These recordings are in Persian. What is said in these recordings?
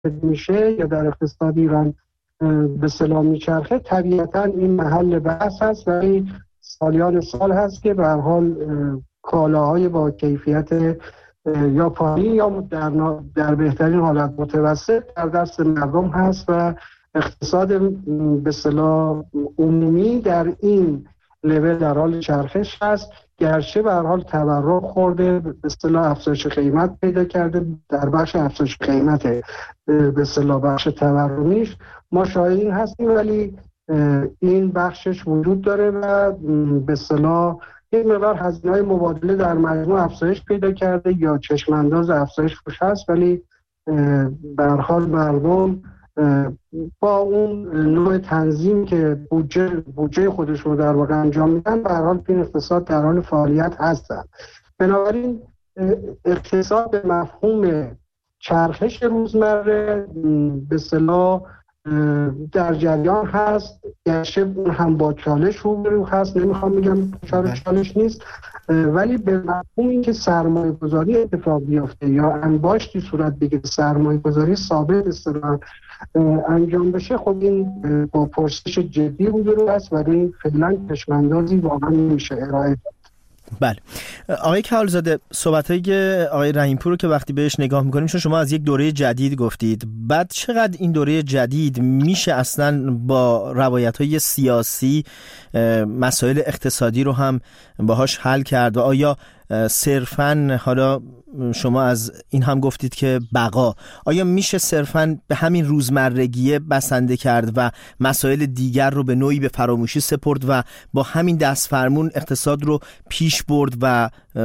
میشه یا در اقتصاد ایران به اصطلاح میچرخه، طبیعتا این محل بحث هست، ولی سالیان سال هست که به هر حال کالاهای با کیفیت یا پایین یا در بهترین حالت متوسط در دست مردم هست و اقتصاد به اصطلاح عمومی در این لول در حال چرخش هست، گرچه به هر حال تورم خورده، به اصطلاح افزایش قیمت پیدا کرده. در بخش افزایش قیمت به اصطلاح بخش تورمیش ما شاهدین هستیم، ولی این بخشش وجود داره و به اصطلاح یک مقدار هزینه‌های مبادله در مجموع افزایش پیدا کرده یا چشم انداز افزایش روش هست، ولی به هر حال مردم با اون نوع تنظیم که بودجه خودش رو در واقع انجام میدن، به هر حال این اقتصاد در حال فعالیت هستن. بنابراین اقتصاد به مفهوم چرخش روزمره به اصطلاح در جریان هست، گرچه اون هم با چالش روبرو هست، نمیخوام بگم چالش نیست، ولی به مفهوم این که سرمایه گذاری اتفاق بیفته یا انباشتی صورت بگیره، سرمایه گذاری ثابت اصطلاحاً انجام بشه، خب این با پرسش جدی روبرو هست و این فعلا چشم‌اندازی واقعا نمیشه ارائه داد. بله آقای کهالزاده، صحبت‌های آقای رحیم‌پور رو که وقتی بهش نگاه می‌کنیم، چون شما از یک دوره جدید گفتید، بعد چقدر این دوره جدید میشه اصلاً با روایت‌های سیاسی مسائل اقتصادی رو هم باهاش حل کرد و آیا صرفاً، حالا شما از این هم گفتید که بقا، آیا میشه صرفاً به همین روزمرگیه بسنده کرد و مسائل دیگر رو به نوعی به فراموشی سپرد و با همین دست فرمون اقتصاد رو پیش برد و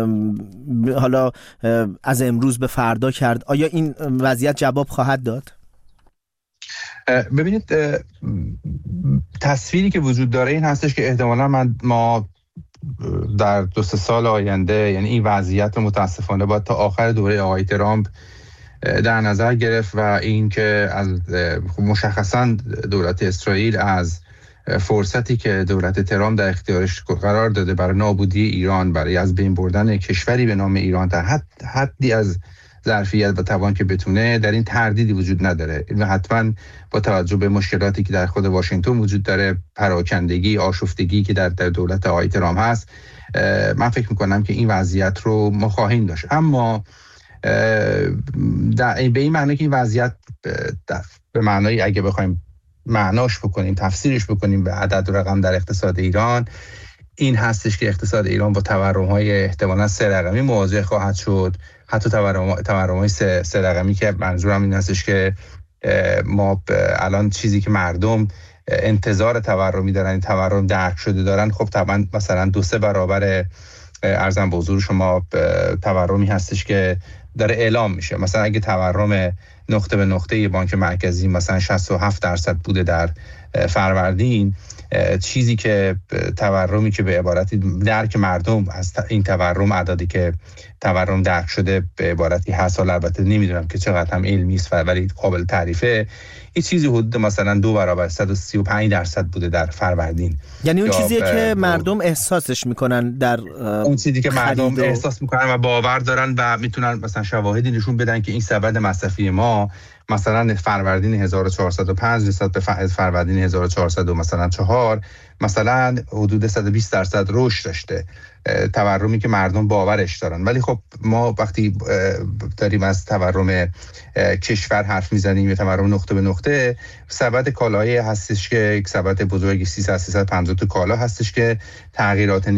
حالا از امروز به فردا کرد؟ آیا این وضعیت جواب خواهد داد؟ ببینید، تصویری که وجود داره این هستش که احتمالاً ما در 2-3 سال آینده، یعنی این وضعیت رو متاسفانه باید تا آخر دوره آقای ترامپ در نظر گرفت و این که از مشخصا دولت اسرائیل از فرصتی که دولت ترامپ در اختیارش قرار داده برای نابودی ایران، برای از بین بردن کشوری به نام ایران تا حدی از ظرفیت و توان که بتونه، در این تردیدی وجود نداره و حتما با توجه به مشکلاتی که در خود واشنگتن وجود داره، پراکندگی، آشفتگی که در دولت آقای ترامپ هست، من فکر میکنم که این وضعیت رو ما خواهیم داشت. اما به این معنی که این وضعیت به معنای اگه بخوایم معناش بکنیم، تفسیرش بکنیم به عدد و رقم در اقتصاد ایران، این هستش که اقتصاد ایران با تورم‌های احتمالاً 3 رقمی مواجه خواهد شد. حتی تورم‌های 3 رقمی که منظورم این هستش که ما الان چیزی که مردم انتظار تورمی دارن، این تورم درک شده دارن، خب طبعا مثلا 2-3 برابر ارزم به حضور شما تورمی هستش که داره اعلام میشه. مثلا اگه تورم نقطه به نقطه بانک مرکزی مثلا 67% بوده در فروردین، چیزی که تورمی که به عبارتی درک مردم از این تورم، عددی که تورم درک شده به عبارتی هست، البته نمیدونم که چقدر هم علمی است ولی قابل تعریفه، این چیزی حدود مثلا 2 برابر 135% بوده در فروردین. یعنی اون چیزیه که مردم احساسش میکنن، در اون چیزی که مردم احساس میکنن و باور دارن و میتونن مثلا شواهدی نشون بدن که این سبد مصرفی ما مثلا فروردین 1405 نسبت به فروردین 1400 مثلا 4 مثلا حدود 120% رشد داشته، تورمی که مردم باورش دارن. ولی خب ما وقتی داریم از تورم کشور حرف میزنیم، تورم نقطه به نقطه، سبد کالایی هستش که یک سبد بزرگی 350 تا کالا هستش که تغییرات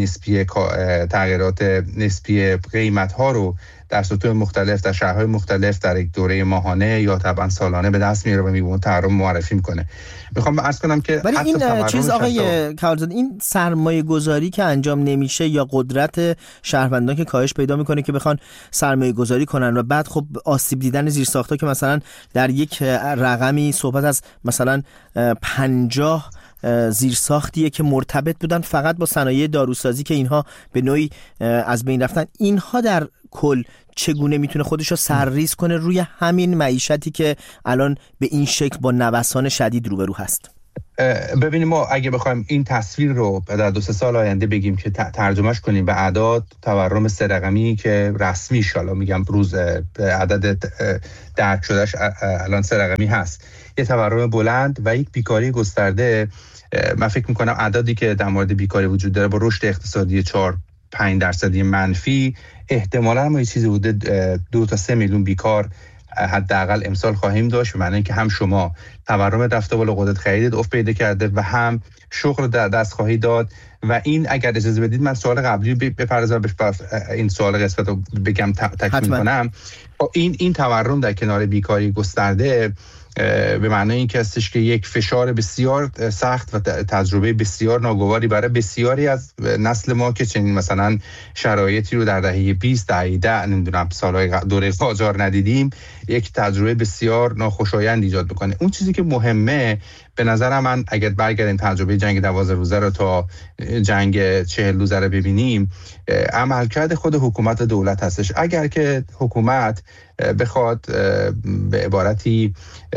نسبی قیمت ها رو در سطوح مختلف، در شهرهای مختلف، در یک دوره ماهانه یا طبعا سالانه به دست میاره و میبونه تورم معرفی میکنه. میخوام عرض کنم که ولی این چیز آقای کهالزاده، این سرمایه گذاری که انجام نمیشه یا قدرت شهروندان که کاهش پیدا میکنه که بخوان سرمایه گذاری کنن و بعد خب آسیب دیدن زیرساخت‌ها که مثلا در یک رقمی صحبت از مثلا 50 زیرساختیه که مرتبط بودن فقط با صنایع داروسازی که اینها به نوعی از بین رفتن، اینها در کل چگونه میتونه خودش رو سرریز کنه روی همین معیشتی که الان به این شکل با نوسان شدید روبرو هست؟ ببینیم ما اگه بخوایم این تصویر رو در 2-3 سال آینده بگیم که ترجمهش کنیم به اعداد، تورم 3 رقمی که رسمی حالا میگم روز عدد درک شدهش الان 3 رقمی هست، یه تورم بلند و یک بیکاری گسترده، من فکر میکنم عددی که در مورد بیکاری وجود داره با رشد اقتصادی 4-5% منفی، احتمالاً ما یه چیزی بوده 2 تا 3 میلیون بیکار حداقل امسال خواهیم داشت، به معنی اینکه هم شما تورم رفته بالا، قدرت خرید افت پیدا کرده و هم شغل دست خواهی داد. و این اگر اجازه بدید من سوال قبلی بپردازم، این سوال قسمت رو بگم تکمیل کنم. این تورم در کنار بیکاری گسترده به معنی این که هستش که یک فشار بسیار سخت و تجربه بسیار ناگواری برای بسیاری از نسل ما که چنین مثلا شرایطی رو در دهه 20 دهه 10 نمیدونم سالهای دوره قاجار ندیدیم، یک تجربه بسیار ناخوشایند ایجاد میکنه. اون چیزی که مهمه به نظر من اگر برگردیم تجربه جنگ 12 روزه رو تا جنگ 40 روزه رو ببینیم، عملکرد خود حکومت و دولت هستش. اگر که حکومت بخواد به عبارتی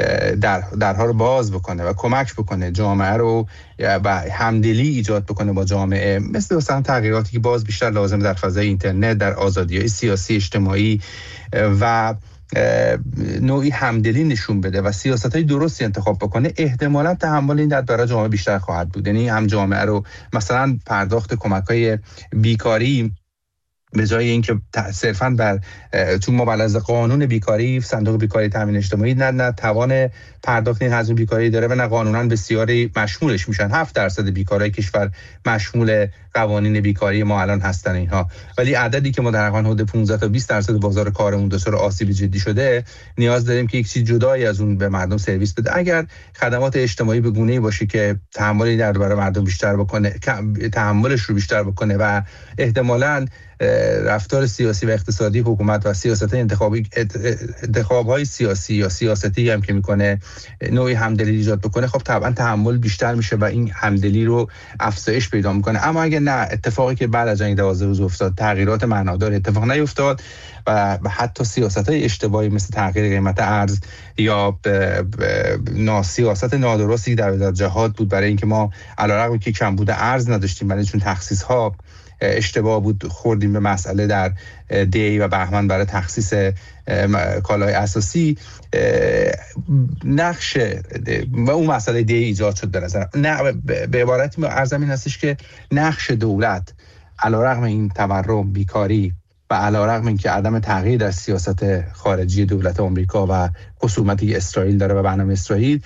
درها رو باز بکنه و کمک بکنه جامعه رو و همدلی ایجاد بکنه با جامعه، مثلا تغییراتی که باز بیشتر لازم در فضای اینترنت، در آزادی‌های سیاسی اجتماعی و نوعی همدلی نشون بده و سیاست‌های درستی انتخاب بکنه، احتمالاً تحمل این درد برای جامعه بیشتر خواهد بود. یعنی هم جامعه رو مثلا پرداخت کمک‌های بیکاری به جای اینکه صرفاً بر چون مبلغ قانون بیکاری، صندوق بیکاری تامین اجتماعی نه توان پرداخت این هزینه بیکاری داره و نه قانونا بسیاری مشمولش میشن. 7% بیکارای کشور مشمول قوانین بیکاری ما الان هستن اینها، ولی عددی که ما در حدود 15 تا 20% بازار کارمون دچار آسیب جدی شده، نیاز داریم که یک چیز جدایی از اون به مردم سرویس بده. اگر خدمات اجتماعی به گونه‌ای باشه که تحملی در برای مردم بیشتر بکنه، تحملش رو بیشتر بکنه و احتمالاً رفتار سیاسی و اقتصادی حکومت و انتخاب‌های سیاسی یا سیاستی هم که میکنه نوعی همدلی ایجاد بکنه، خب طبعا تحمل بیشتر میشه و این همدلی رو افزایش پیدا میکنه. اما اگر نه، اتفاقی که بعد از جنگ 12 روز افتاد، تغییرات معنادار اتفاق نیفتاد و حتی سیاست‌های اشتباهی مثل تغییر قیمت ارز یا سیاست نادرستی در جهاد بود برای اینکه ما علیرغم که کمبود ارز نداشتیم، ولی چون تخصیص‌ها اشتباه بود خوردیم به مسئله در دی و بهمن برای تخصیص کالای اساسی، نقش و اون مسئله دی ایجاد شد. به نظر نه، به عبارتی عرضم این هستش که نقش دولت علیرغم این تورم، بیکاری و علیرغم اینکه عدم تغییر در سیاست خارجی دولت آمریکا و خصومتی اسرائیل داره و برنامه اسرائیل،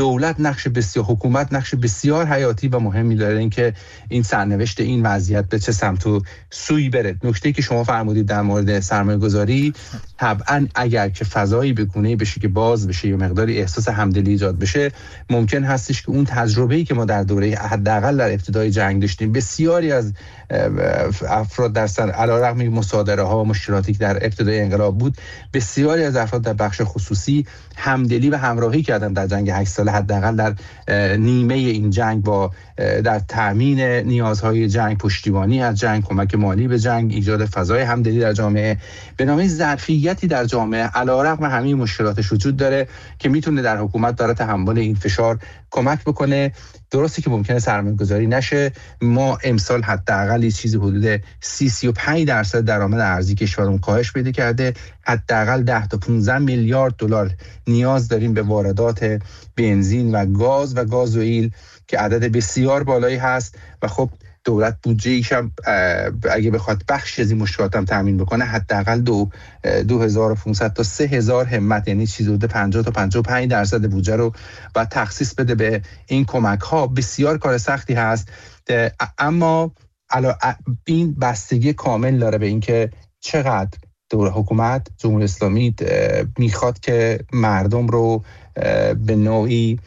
حکومت نقش بسیار حیاتی و مهمی داره اینکه این سرنوشت این وضعیت به چه سمت و سوی بره. نکته‌ای که شما فرمودید در مورد سرمایه‌گذاری، طبعا اگر که فضایی به گونه‌ای بشه که باز بشه یا مقداری احساس همدلی ایجاد بشه، ممکن هستش که اون تجربه‌ای که ما در دوره حداقل در ابتدای جنگ داشتیم، بسیاری از افراد در علیرغم مصادره‌ها و مشکلاتی که در ابتدای انقلاب بود، بسیاری از افراد در بخش خصوصی همدلی و همراهی کردن در جنگ 8 ساله، حداقل در نیمه این جنگ، با در تامین نیازهای جنگ، پشتیبانی از جنگ، کمک مالی به جنگ، ایجاد فضای همدلی در جامعه، به نام ظرفیتی در جامعه علیرغم همه مشکلاتش وجود داره که میتونه در حکومت برای تحمل این فشار کمک بکنه. درسته که ممکنه سرمایه‌گذاری نشه. ما امسال حداقل چیزی حدود 35% درآمد ارزی کشورمون کاهش پیدا کرده. حداقل 10 تا 15 میلیارد دلار نیاز داریم به واردات بنزین و گاز و گازوئیل که عدد بسیار بالایی هست و خب دولت بودجه‌ایش هم اگه بخواد بخش از این مشکلات هم تامین بکنه، حداقل 2500 تا 3000 همت، یعنی چیزی حدود 50 تا 55% بودجه رو باید تخصیص بده به این کمک‌ها. بسیار کار سختی هست، اما این بستگی کامل داره به اینکه چقدر دور حکومت جمهوری اسلامی میخواد که مردم رو به نوعی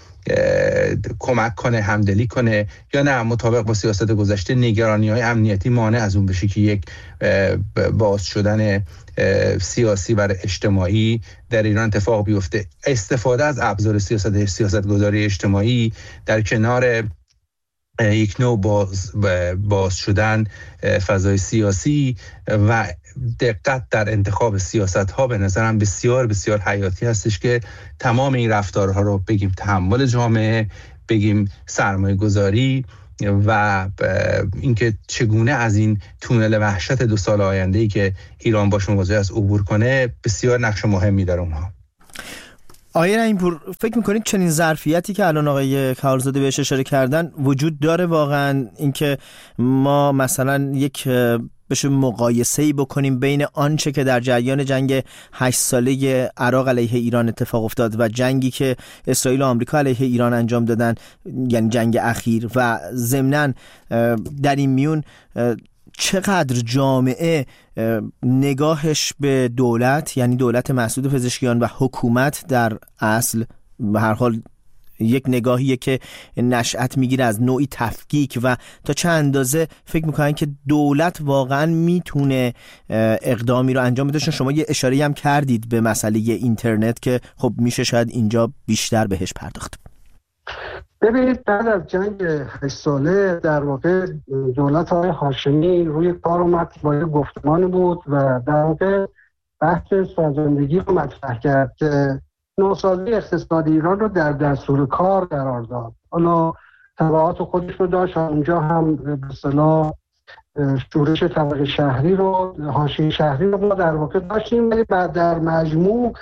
کمک کنه، همدلی کنه، یا نه مطابق با سیاست گذشته نگرانی‌های امنیتی مانع از اون بشه که یک باز شدن سیاسی و اجتماعی در ایران اتفاق بیفته. استفاده از ابزار سیاست‌گذاری اجتماعی در کنار یک نوع باز شدن فضای سیاسی و دقت در انتخاب سیاست‌ها به نظرم بسیار بسیار حیاتی هستش که تمام این رفتارها رو بگیم تحمل جامعه بگیم سرمایه گذاری و اینکه چگونه از این تونل وحشت 2 سال آینده‌ای که ایران باش مواجه است عبور کنه بسیار نقش مهمی داره اونها. آقای رحیم‌پور، فکر میکنید چنین ظرفیتی که الان آقای کهالزاده بهش اشاره کردن وجود داره واقعا، اینکه ما مثلا یک بشه مقایسه‌ای بکنیم بین آنچه که در جریان جنگ 8 ساله عراق علیه ایران اتفاق افتاد و جنگی که اسرائیل و آمریکا علیه ایران انجام دادن، یعنی جنگ اخیر، و ضمناً در این میون چقدر جامعه نگاهش به دولت، یعنی دولت مسعود پزشکیان و حکومت در اصل به هر حال یک نگاهیه که نشأت میگیره از نوعی تفکیک، و تا چه اندازه فکر میکنن که دولت واقعا میتونه اقدامی رو انجام بده. شما یه اشاره هم کردید به مسئله اینترنت که خب میشه شاید اینجا بیشتر بهش پرداخت. ببینید، بعد از جنگ 8 ساله در واقع دولت آقای هاشمی روی کار اومد با یه گفتمانی بود و در واقع بحث سازندگی رو مطرح کرد که نوسازی اقتصادی ایران رو در دستور کار قرار داد. حالا تبعات خودش رو داشت، اونجا هم به اصطلاح شورش طبقه شهری رو، حاشیه شهری رو ما در واقع داشتیم، ولی بعد در مجموع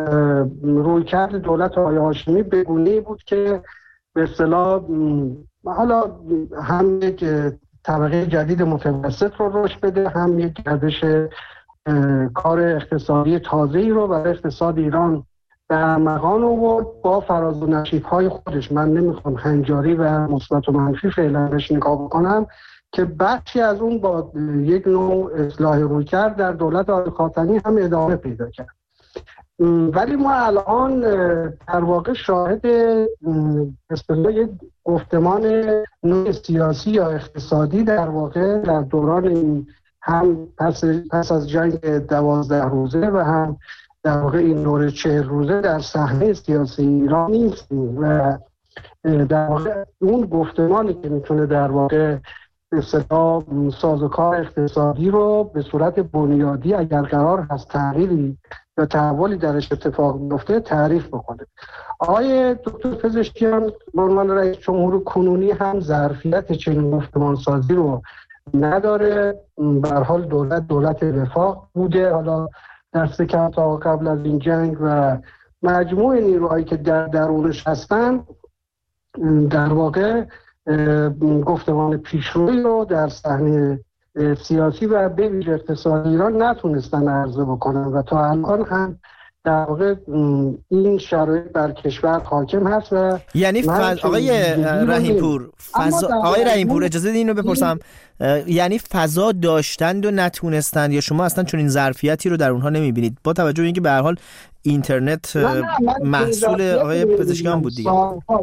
رویکرد دولت آقای هاشمی به گونه‌ای بود که به اصطلاح حالا هم یک طبقه جدید متوسط رو رشد بده، هم یک گردش کار اقتصادی تازه‌ای رو برای اقتصاد ایران در مقام آورد با فراز و نشیب‌های خودش. من نمیخوام هنجاری و مثبت و منفی فعلا بهش نگاه بکنم که بخشی از اون با یک نوع اصلاح رویکرد در دولت آقای خاتمی هم ادامه پیدا کرد. ولی ما الان در واقع شاهد اصطلاح یک گفتمان نوع سیاسی یا اقتصادی در واقع در دوران این هم پس از جنگ 12 روزه و هم در واقع این دوره 40 روزه در صحنه سیاسی ایران نیستیم و در واقع اون گفتمانی که میتونه در واقع اصطلاح سازوکار اقتصادی رو به صورت بنیادی اگر قرار هست تغییری یا تحولی درش اتفاق میفته تعریف بکنه. آقای دکتر پزشکیان به عنوان رئیس جمهور کنونی هم ظرفیت چنین گفتمانسازی رو نداره. به هر حال دولت وفاق بوده، حالا دست کم تا قبل از این جنگ، و مجموع نیروهایی که در درونش هستن در واقع گفتمان پیشروی رو در صحنه سیاسی و به ویژه اقتصادی ایران نتونستن عرضه بکنن و تا الان هم در واقع این شرایط بر کشور حاکم هست. و یعنی آقای رحیم‌پور اجازه بدید اینو بپرسم، یعنی فضا داشتند و نتونستند، یا شما اصلا چون این ظرفیتی رو در اونها نمیبینید با توجه به اینکه به هر حال اینترنت محصول آقای پزشکیان بود دیگه؟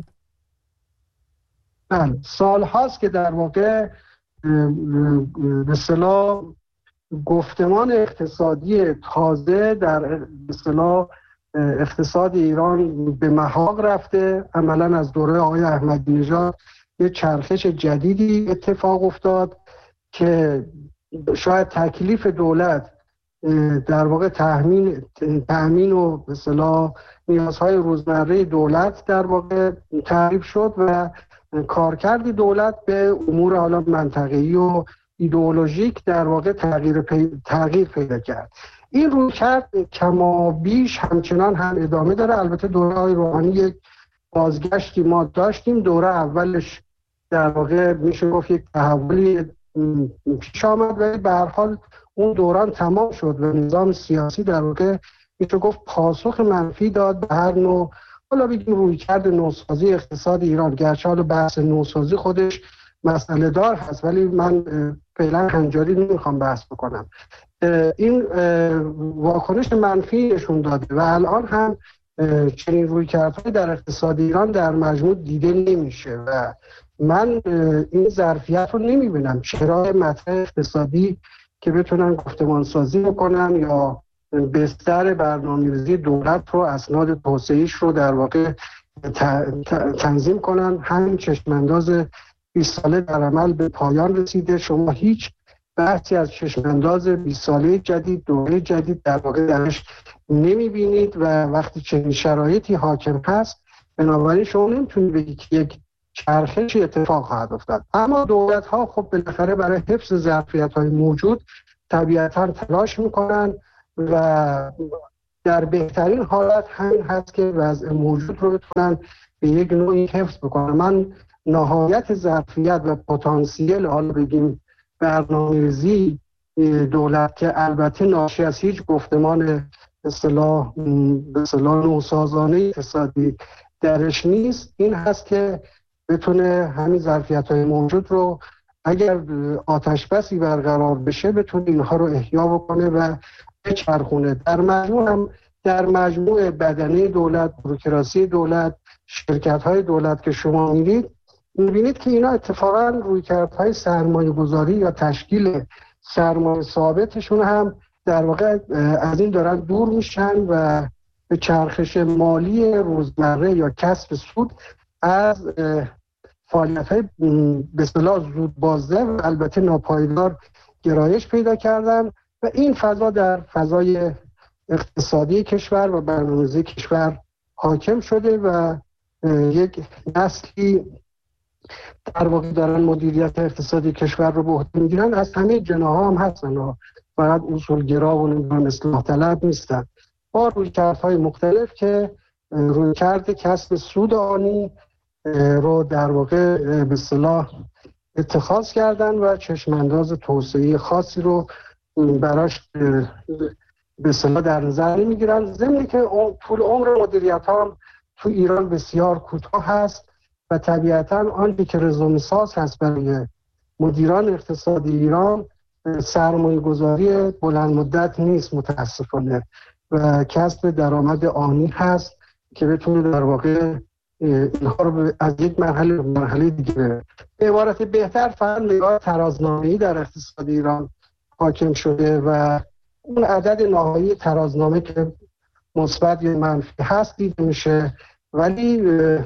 سال هاست که در واقع به اصطلاح گفتمان اقتصادی تازه در اصطلاح اقتصاد ایران به محاق رفته. عملا از دوره آقای احمدی نژاد یه چرخش جدیدی اتفاق افتاد که شاید تکلیف دولت در واقع تأمین و به اصطلاح نیازهای روزمره دولت در واقع تعریف شد و کارکرد دولت به امور حالا منطقه‌ای و ایدئولوژیک در واقع تغییر پیدا کرد. این رویکرد کما بیش همچنان هم ادامه داره. البته دوره های روحانی یک بازگشتی ما داشتیم، دوره اولش در واقع میشه گفت یک تحولی پیش آمد، ولی به هر حال اون دوران تمام شد و نظام سیاسی در واقع میشه گفت پاسخ منفی داد به هر نوع حالا بگیم رویکرد نوسازی اقتصاد ایران. گرچه حالا بحث نوسازی خودش مسئله دار هست، ولی من فعلا هنجاری نمیخوام بحث بکنم. این واکنش منفی نشون داده و الان هم چنین رویکردهای در اقتصاد ایران در مجموع دیده نمیشه و من این ظرفیت رو نمیبینم. چرا مطرح اقتصادی که بتونن گفتمان سازی بکنن یا بستر برنامه‌ریزی دولت رو، اسناد توسعه‌ایش رو در واقع تنظیم کنن. همین چشمانداز 20 ساله در عمل به پایان رسیده. شما هیچ بحثی از چشمانداز 20 ساله جدید، دوره جدید در واقع درش نمیبینید و وقتی چنین شرایطی حاکم هست، بنابراین شما نمیتونید بگید که یک چرخشی اتفاق خواهد افتاد. اما دولت ها خب بالاخره برای حفظ ظرفیت های موجود طبیعتا تلاش میکنن و در بهترین حالت همین هست که وضع موجود رو بتونن به یک نوعی حفظ بکنن. من نهایت ظرفیت و پتانسیل، حالا بگیم برنامه‌ریزی دولت که البته ناشی از هیچ گفتمان به اصطلاح نوسازانه اقتصادی درش نیست، این هست که بتونه همین ظرفیت‌های موجود رو اگر آتش بسی برقرار بشه بتونه اینها رو احیا بکنه و بچرخونه. در مجموع بدنه دولت، بوروکراسی دولت، شرکت‌های دولت که شما می‌بینید که اینا اتفاقاً رویکردهای سرمایه‌گذاری یا تشکیل سرمایه ثابتشون هم در واقع از این دارن دور میشن و به چرخش مالی روزمره یا کسب سود از فعالیت‌های به اصطلاح زود بازده و البته ناپایدار گرایش پیدا کردن و این فضا در فضای اقتصادی کشور و برنامه‌ریزی کشور حاکم شده و یک نسلی در واقع دارن مدیریت اقتصادی کشور رو به عهده میگیرن. از همه جناح‌ها هم هستن، فقط اصولگرا و اصلاح طلب نیستن، با رویکردهای مختلف که رویکرد کسب سود آنی رو در واقع به اصطلاح اتخاذ کردن و چشمانداز توسعه خاصی رو براش به اصطلاح در نظر نمیگیرن. ضمن که طول عمر مدیریت ها تو ایران بسیار کوتاه هست و طبیعتا آنچه که رزومه ساز هست برای مدیران اقتصادی ایران سرمایه گذاری بلند مدت نیست متاسفانه و کسب درآمد آنی هست که بتونه در واقع اینها رو از یک مرحله به مرحله دیگه. به عبارت بهتر فقط نگاه ترازنامه‌ای در اقتصاد ایران حاکم شده و اون عدد نهایی ترازنامه که مثبت یا منفی هست دیده میشه، ولی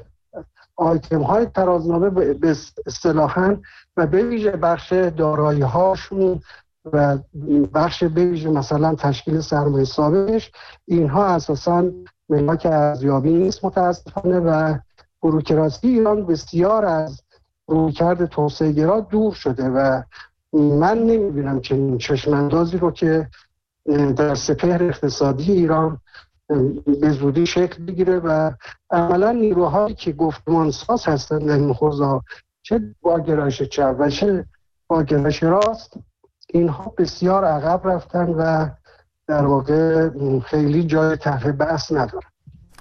آیتم های ترازنامه به اصطلاحاً و به ویژه بخش دارایی هاشون و بخش به ویژه مثلا تشکیل سرمایه ثابتش، اینها اساساً ملاک ارزیابی نیست متاسفانه و بوروکراسی ایران بسیار از رویکرد توسعه گرا دور شده و من نمیبینم چنین چشماندازی رو که در سپهر اقتصادی ایران به زودی شکل بگیره و عملا نیروهایی که گفتمان ساز هستند در این حوزه، چه با گرایش چپ و چه با گرایش راست، اینها بسیار عقب رفتن و در واقع خیلی جای طرح بحث ندارن.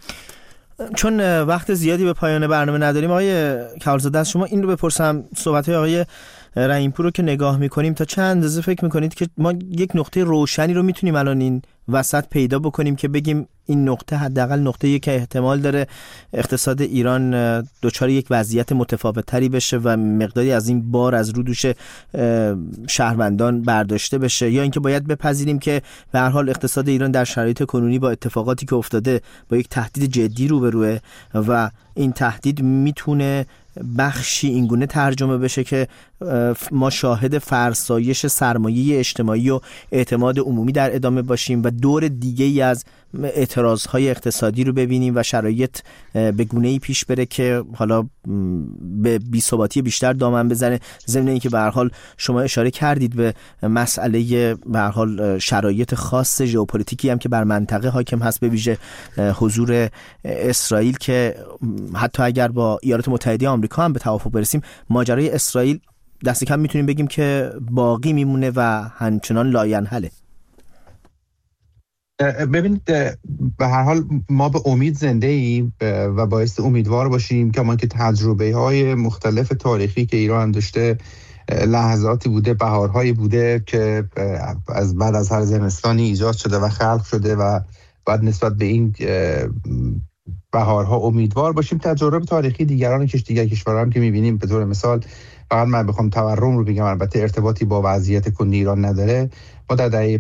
چون وقت زیادی به پایان برنامه نداریم آقای کهالزاده، از شما این رو بپرسم، صحبت‌های آقای رحیم‌پور رو که نگاه می‌کنیم تا چند اندازه فکر می‌کنید که ما یک نقطه روشنی رو می‌تونیم الان این وسط پیدا بکنیم که بگیم این نقطه حداقل نقطه‌ای که احتمال داره اقتصاد ایران دچار یک وضعیت متفاوت‌تری بشه و مقداری از این بار از رو دوش شهروندان برداشته بشه، یا اینکه باید بپذیریم که به هر حال اقتصاد ایران در شرایط کنونی با اتفاقاتی که افتاده با یک تهدید جدی روبروه و این تهدید میتونه بخشی اینگونه ترجمه بشه که ما شاهد فرسایش سرمایه اجتماعی و اعتماد عمومی در ادامه باشیم و دور دیگه‌ای از اعتراضهای اقتصادی رو ببینیم و شرایط به گونه‌ای پیش بره که حالا به بی‌ثباتی بیشتر دامن بزنه. ضمن اینکه به هر حال شما اشاره کردید به مسئله به هر حال شرایط خاص ژئوپلیتیکی هم که بر منطقه حاکم هست، به ویژه حضور اسرائیل که حتی اگر با ایالات متحده آمریکا هم به توافق برسیم، ماجرای اسرائیل دست کم میتونیم بگیم که باقی میمونه و همچنان لاینحله. ببینید به هر حال ما به امید زنده ایم و باعث امیدوار باشیم که ما که تجربه های مختلف تاریخی که ایران داشته، لحظاتی بوده، بهارهایی بوده که از بعد از هر زمستانی ایجاد شده و خلق شده و بعد نسبت به این بهارها امیدوار باشیم. تجربه تاریخی دیگر کشورها هم که می‌بینیم، به طور مثال فقط من بخوام تورم رو بگم، البته ارتباطی با وضعیت کنونی ایران نداره، ما در دهه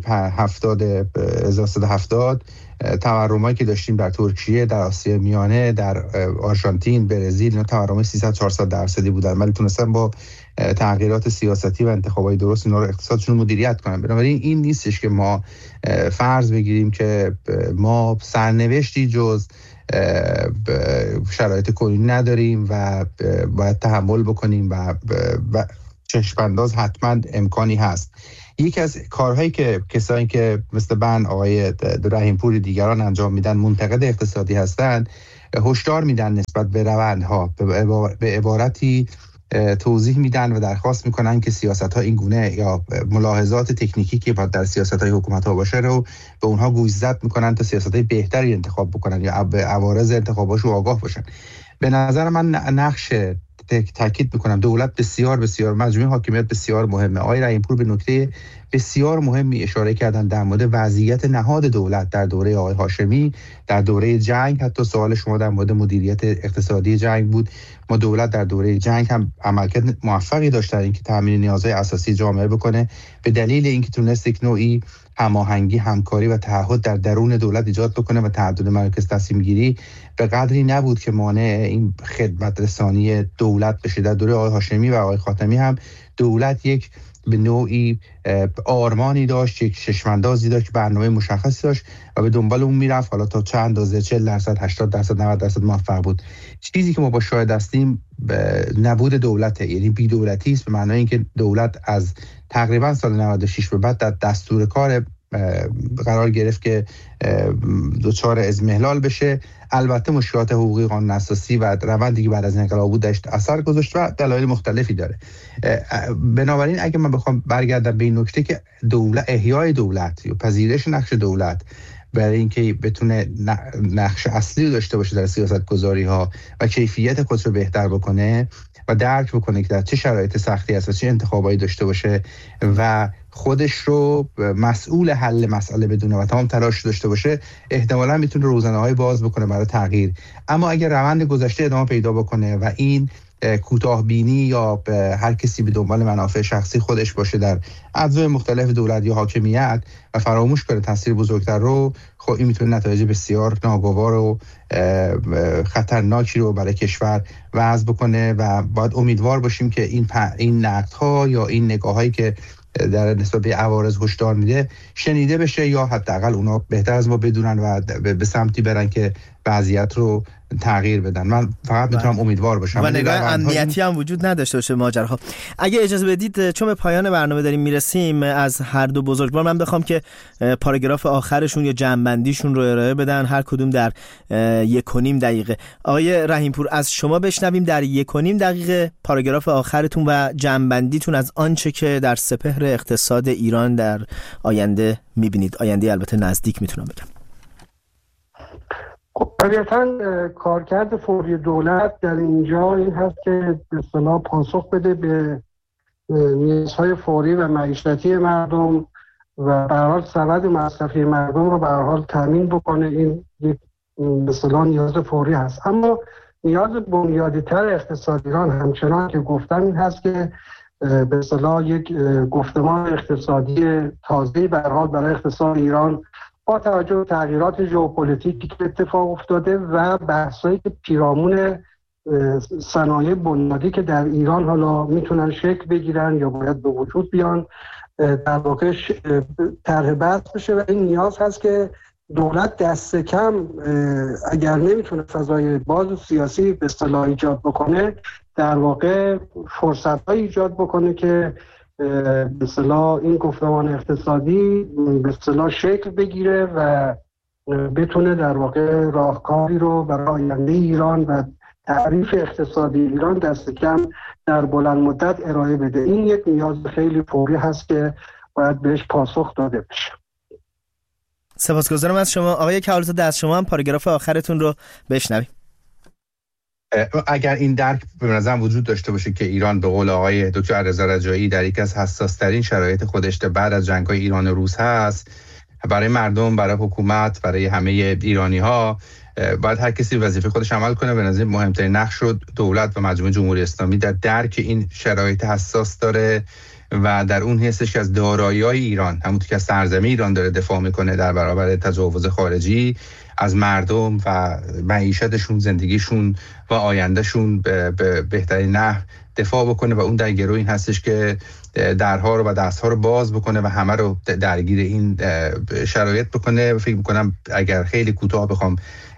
1970 تورمایی که داشتیم در ترکیه، در آسیا میانه، در آرژانتین، برزیل، اینا تورم 300-400% بودن، ولی تونستن با تغییرات سیاستی و انتخابات درست اینا رو اقتصادشون مدیریت کنن. بنابراین این نیستش که ما فرض بگیریم که ما سرنوشتی جز شرایط کنونی نداریم و باید تحمل بکنیم و چشم‌انداز حتما امکانی هست. یکی از کارهایی که کسایی که مثل من، آقای رحیم‌پور دیگران انجام میدن، منتقد اقتصادی هستند، هشدار میدن نسبت به روندها، به عبارتی توضیح میدن و درخواست میکنن که سیاست‌ها این گونه یا ملاحظات تکنیکی که باید در سیاست‌های حکومت‌ها باشه رو به اونها گوشزد میکنن تا سیاست‌های بهتری انتخاب بکنن یا به عوارض انتخاباشو آگاه باشن. به نظر من نقش، تاکید میکنم، دولت بسیار بسیار، مجموعه حاکمیت بسیار مهمه. آقای رحیم‌پور به نکته بسیار مهمی اشاره کردن در مورد وضعیت نهاد دولت در دوره آقای هاشمی، در دوره جنگ. حتی سوال شما در مورد مدیریت اقتصادی جنگ بود. ما دولت در دوره جنگ هم عملکرد موفقی داشت در اینکه تامین نیازهای اساسی جامعه بکنه، به دلیل اینکه تونست یک نوعی هماهنگی، همکاری و تعهد در درون دولت ایجاد بکنه و تعدد مراکز تصمیم گیری به قدری نبود که مانع این خدمت رسانی دولت بشه. در دوره آقای هاشمی و آقای خاتمی هم دولت یک به نوعی آرمانی داشت، یک چشم‌اندازی داشت، برنامه مشخصی داشت و به دنبال اون میرفت. حالا تا چند اندازه، 40%، 80%، 90% موفق بود. چیزی که ما با شاهد هستیم نبود دولته، یعنی بی دولتی است، به معنای اینکه دولت از تقریبا سال 96 به بعد در دستور کار قرار گرفت که دچار اضمحلال بشه. البته مشکلات حقوقی، قانون اساسی و روندی که بعد از انقلاب بود داشت اثر گذاشت و دلایل مختلفی داره. بنابراین اگه من بخوام برگردم به این نکته که احیای دولت یا پذیرش نقش دولت برای اینکه بتونه نقش اصلی داشته باشه در سیاست گذاری ها و کیفیت خودش رو بهتر بکنه و درک بکنه که در چه شرایط سختی است و چه انتخابایی داشته باشه و خودش رو مسئول حل مسئله بدونه و تمام تلاش داشته باشه، احتمالاً میتونه روزنه‌های باز بکنه برای تغییر. اما اگر روند گذشته ادامه پیدا بکنه و این کوتاه بینی یا هر کسی به دنبال منافع شخصی خودش باشه در اجزای مختلف دولت یا حاکمیت و فراموش کنه تاثیر بزرگتر رو، خب این میتونه نتایج بسیار ناگوار و خطرناکی رو برای کشور وضع بکنه و باید امیدوار باشیم که این نقدها یا این نگاهایی که در نسبت به عوارض هشدار میده شنیده بشه یا حداقل اونا بهتر از ما بدونن و به سمتی برن که وضعیت رو تغییر بدن. من فقط میتونم امیدوار باشم و نگاه امنیتی هم وجود نداشته باشه ماجراها. اگه اجازه بدید، چون به پایان برنامه داریم میرسیم، از هر دو بزرگوار من بخوام که پاراگراف آخرشون یا جمع‌بندیشون رو ارائه بدن، هر کدوم در 1.5 دقیقه. آقای رحیم‌پور، از شما بشنویم در 1.5 دقیقه پاراگراف آخرتون و جمع‌بندیتون از آنچه که در سپهر اقتصاد ایران در آینده میبینید. آینده البته نزدیک میتونم بگم. طبیعتاً کارکرد فوری دولت در اینجا این هست که به اصطلاح پاسخ بده به نیازهای فوری و معیشتی مردم و به هر حال سبد مصرفی مردم رو به هر حال تامین بکنه. این یک به اصطلاح نیاز فوری هست. اما نیاز بنیادی‌تر اقتصاد ایران همچنان که گفتم این هست که به اصطلاح یک گفتمان اقتصادی تازه‌ای به هر حال برای اقتصاد ایران با توجه به تغییرات ژئوپلیتیکی که اتفاق افتاده و بحثایی که پیرامون صنایع بنیادی که در ایران حالا میتونن شکل بگیرن یا باید به وجود بیان در واقع طرح بحث بشه و این نیاز هست که دولت دست کم اگر نمیتونه فضای باز و سیاسی به اصطلاح ایجاد بکنه، در واقع فرصت‌های ایجاد بکنه که به اصطلاح این گفتمان اقتصادی به اصطلاح شکل بگیره و بتونه در واقع راهکاری رو برای آینده ایران و تعریف اقتصادی ایران دست کم در بلند مدت ارائه بده. این یک نیاز خیلی فوری هست که باید بهش پاسخ داده بشه. سپاسگزارم از شما. آقای کهالزاده، از شما هم پاراگراف آخرتون رو بشنویم. اگر این درک به نظرم وجود داشته باشه که ایران به قول آقای دکتر رضا رجایی در یک از حساس‌ترین شرایط خودش بعد از جنگ‌های ایران و روس هست، برای مردم، برای حکومت، برای همه ایرانی‌ها باید هر کسی وظیفه خودش عمل کنه. به نظر مهمترین نقش رو دولت و مجموعه جمهوری اسلامی در درک این شرایط حساس داره و در اون حسش که از دارایی‌های ایران، همونطور که از سرزمین ایران داره دفاع میکنه در برابر تجاوز خارجی، از مردم و معیشتشون، زندگیشون و آیندهشون به بهترین نحو دفاع بکنه و اون در گرو این هستش که درها رو و دستها رو باز بکنه و همه رو درگیر این شرایط بکنه. فکر میکنم اگر خیلی کوتاه بخوام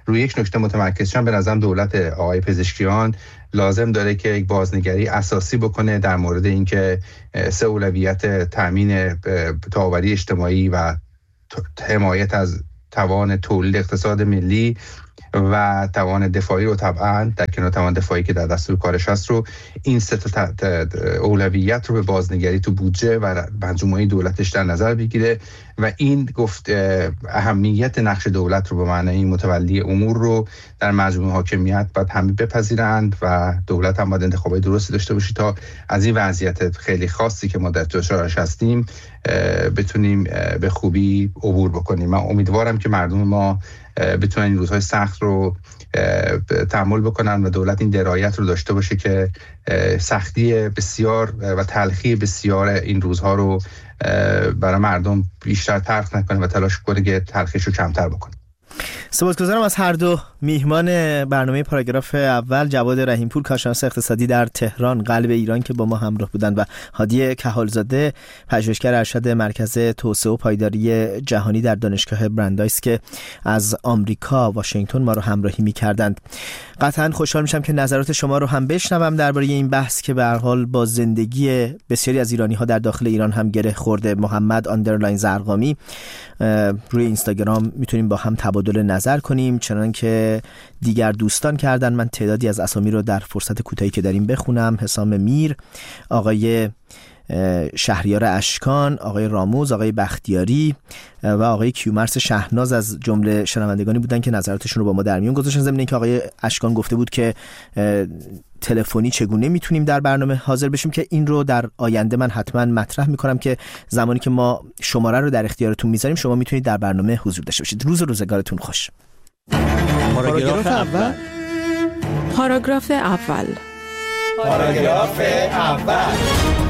روی یک نکته متمرکز شدن. به نظرم دولت آقای پزشکیان لازم داره که یک بازنگری اساسی بکنه در مورد اینکه سه اولویت تامین تئوری اجتماعی و حمایت از توان تولید اقتصاد ملی و توان دفاعی رو طبعا در کنار توان دفاعی که در دستور کارش هست رو این سه تا اولویت رو به بازنگری تو بودجه و منظومه دولتش در نظر بگیره و این گفت اهمیت نقش دولت رو به معنای متولی امور رو در مجموعه حاکمیت باید همه بپذیرند و دولت هم باید انتخابات درستی داشته باشه تا از این وضعیت خیلی خاصی که ما در دچارش هستیم بتونیم به خوبی عبور بکنیم. من امیدوارم که مردم ما بتونن این روزهای سخت رو تحمل بکنن و دولت این درایت رو داشته باشه که سختی بسیار و تلخی بسیار این روزها رو برای مردم بیشتر تلخ نکنه و تلاش کنه که تلخیش رو کمتر بکنه. سپاسگزارم از هر دو میهمان برنامه پاراگراف اول، جواد رحیمپور کارشناس اقتصادی در تهران قلب ایران که با ما همراه بودند و هادی کهالزاده پژوهشگر ارشد مرکز توسعه و پایداری جهانی در دانشگاه برندایس که از آمریکا واشنگتن ما رو همراهی می‌کردند. قطعاً خوشحال میشم که نظرات شما رو هم بشنوم درباره این بحث که به هر حال با زندگی بسیاری از ایرانی‌ها در داخل ایران هم گره خورده. محمد آندرلاین زرقامی روی اینستاگرام میتونیم با هم تبادل نظر کنیم، چنان که دیگر دوستان کردن. من تعدادی از اسامی رو در فرصت کوتاهی که داریم بخونم. حسام میر، آقای شهریار اشکان، آقای راموز، آقای بختیاری و آقای کیومرث شهناز از جمله شنوندگانی بودن که نظراتشون رو با ما در میون گذاشتن. ضمن اینکه آقای اشکان گفته بود که تلفنی چگونه میتونیم در برنامه حاضر بشیم که این رو در آینده من حتما مطرح میکنم که زمانی که ما شماره رو در اختیارتون میذاریم شما میتونید در برنامه حضور داشته باشید. روز و روزگارتون خوش. پاراگراف اول. پاراگراف اول. پاراگراف اول.